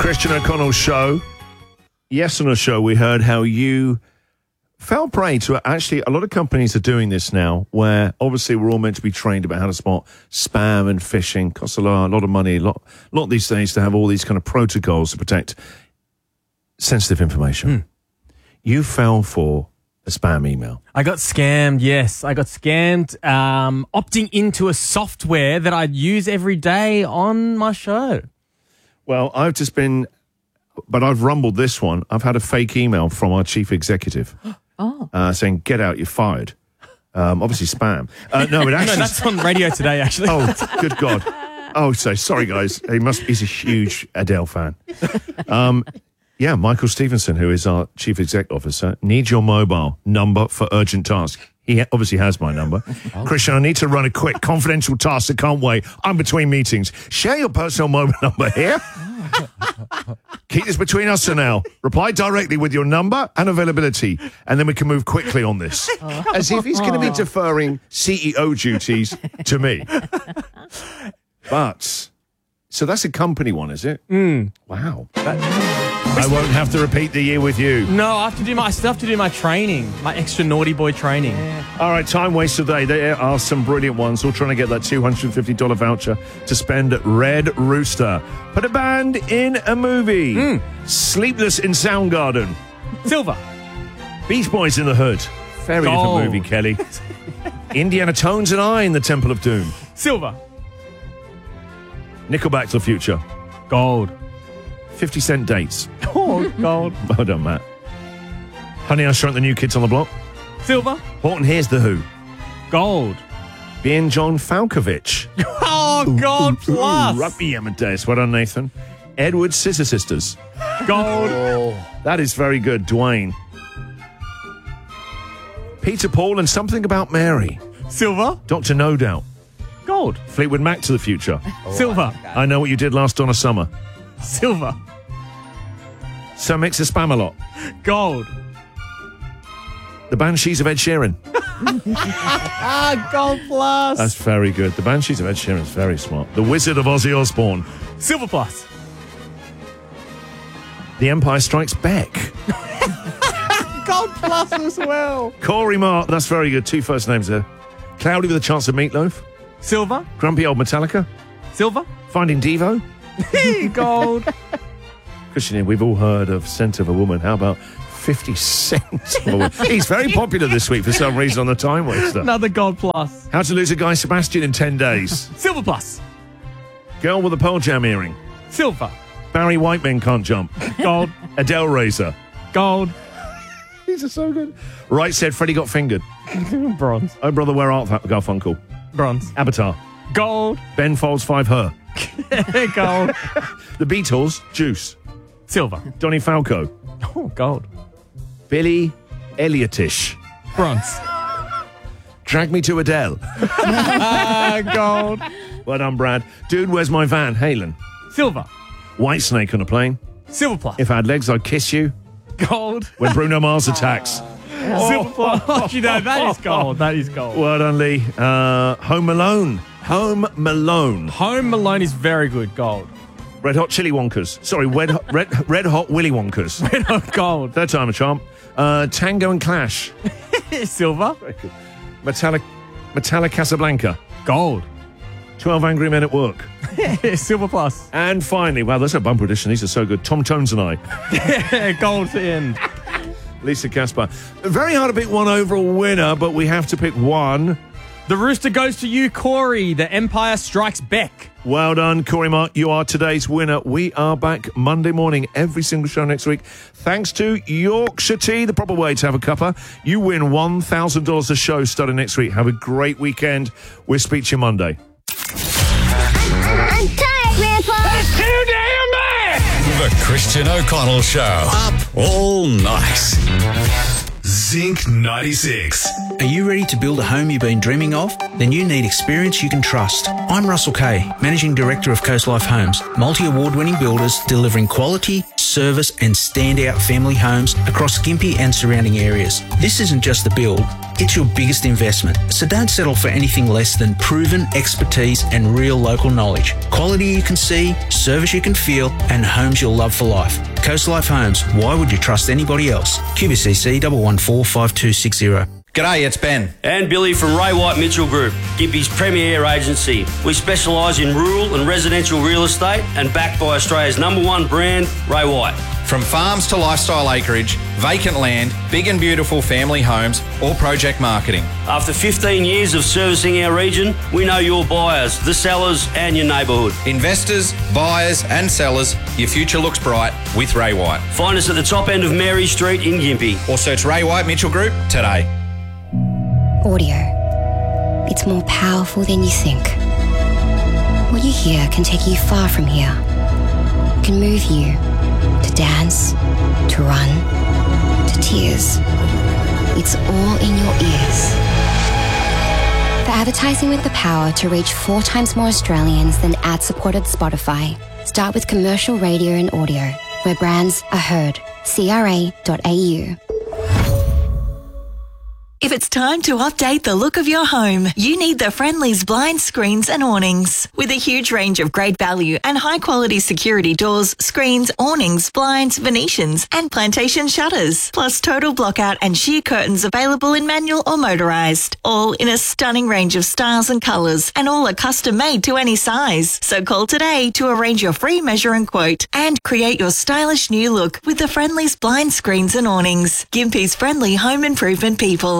Christian O'Connell Show. Yes, on the show, we heard how you fell prey to actually a lot of companies are doing this now, where obviously we're all meant to be trained about how to spot spam and phishing. Costs a lot of money, a lot these days to have all these kind of protocols to protect sensitive information. You fell for a spam email. I got scammed, yes. I got scammed opting into a software that I use every day on my show. Well, I've rumbled this one. I've had a fake email from our chief executive saying, get out, you're fired. Obviously spam. No, it actually... No, that's on radio today, actually. Oh, good God. Oh, sorry, guys. He's a huge Adele fan. Yeah, Michael Stevenson, who is our chief exec officer, needs your mobile number for urgent tasks. He obviously has my number. Christian, I need to run a quick confidential task that can't wait. I'm between meetings. Share your personal mobile number here. Keep this between us for now. Reply directly with your number and availability, and then we can move quickly on this. As if he's going to be deferring CEO duties to me. But, so that's a company one, is it? Wow. I won't have to repeat the year with you. No, I still have to do my training, my extra naughty boy training. All right, time waste today. There are some brilliant ones. All trying to get that $250 voucher to spend at Red Rooster. Put a band in a movie. Sleepless in Soundgarden. Silver. Beach Boys in the Hood. Very Gold. different movie, Kelly. Indiana Tones and I in the Temple of Doom. Silver. Nickelback to the Future. Gold. 50 Cent Dates. Oh, gold. Well done, Matt. Honey, I Shrunk the New Kids on the Block. Silver. Horton Hears the Who. Gold. Being John Falkovich. Oh, gold plus. Rugby Amadeus. Well done, Nathan. Edward Scissor Sisters. Gold. That is very good, Dwayne. Peter Paul and Something About Mary. Silver. Dr. No Doubt. Gold. Fleetwood Mac to the Future. Silver. I Know What You Did Last Donna Summer. Silver. So Mix a Spam-A-Lot. Gold. The Banshees of Ed Sheeran. Gold plus. That's very good. The Banshees of Ed Sheeran is very smart. The Wizard of Ozzy Osbourne. Silver plus. The Empire Strikes Back. Gold plus as well. Corey Mark. That's very good. Two first names there. Cloudy with a Chance of Meatloaf. Silver. Grumpy Old Metallica. Silver. Finding Devo. Gold. Christian, we've all heard of Scent of a Woman. How about 50 Cent? He's very popular this week for some reason on the Time Waster. Another gold plus. How to Lose a Guy Sebastian in 10 Days. Silver plus. Girl with a Pearl Jam earring. Silver. Barry White Men Can't Jump. Gold. Adele Razor. Gold. These are so good. Right Said Freddie Got Fingered. Bronze. Oh Brother Where Art Thou, Garfunkel. Bronze. Avatar. Gold. Ben Folds 5 Her. Gold. The Beatles. Juice. Silver. Donnie Falco. Oh, gold. Billy Elliotish. Bronze. Drag Me to Adele. Gold. Well done, Brad. Dude, Where's My Van? Halen. Silver. White Snake on a Plane. Silver plus. If I Had Legs, I'd Kiss You. Gold. When Bruno Mars Attacks. Silver plus. You know, that is gold. That is gold. Well done, Lee. Home Alone. Home Malone. Home Alone is very good. Gold. Red Hot Chili Wonkers. Sorry, Red Hot Willy Wonkers. Red Hot Gold. Third time a charm. Tango and Clash. Silver. Metallic Casablanca. Gold. 12 Angry Men at Work. Silver plus. And finally, wow, that's a bumper edition. These are so good. Tom Tones and I. Gold to end. Lisa Caspar. Very hard to pick one overall winner, but we have to pick one. The rooster goes to you, Corey. The Empire Strikes Back. Well done, Corey Mark. You are today's winner. We are back Monday morning, every single show next week. Thanks to Yorkshire Tea, the proper way to have a cuppa. You win $1,000 a show starting next week. Have a great weekend. We'll speak to you Monday. I'm tired, Grandpa. That's too damn bad! The Christian O'Connell Show. Up all night. Zinc 96. Are you ready to build a home you've been dreaming of? Then you need experience you can trust. I'm Russell Kay, Managing Director of Coast Life Homes, multi-award winning builders delivering quality, service and standout family homes across Gympie and surrounding areas. This isn't just the build, it's your biggest investment. So don't settle for anything less than proven expertise and real local knowledge. Quality you can see, service you can feel, and homes you'll love for life. Coast Life Homes, why would you trust anybody else? QBCC 1145260. G'day, it's Ben. And Billy from Ray White Mitchell Group, Gympie's premier agency. We specialise in rural and residential real estate and backed by Australia's #1 brand, Ray White. From farms to lifestyle acreage, vacant land, big and beautiful family homes, or project marketing. After 15 years of servicing our region, we know your buyers, the sellers and your neighbourhood. Investors, buyers and sellers, your future looks bright with Ray White. Find us at the top end of Mary Street in Gympie. Or search Ray White Mitchell Group today. Audio. It's more powerful than you think. What you hear can take you far from here. It can move you to dance, to run, to tears. It's all in your ears. For advertising with the power to reach 4 times more Australians than ad-supported Spotify, start with commercial radio and audio, where brands are heard. CRA.au. If it's time to update the look of your home, you need the Friendly's blinds, screens and awnings. With a huge range of great value and high-quality security doors, screens, awnings, blinds, Venetians and plantation shutters. Plus total blockout and sheer curtains available in manual or motorised. All in a stunning range of styles and colours, and all are custom-made to any size. So call today to arrange your free measure and quote and create your stylish new look with the Friendly's blinds, screens and awnings. Gympie's friendly home improvement people.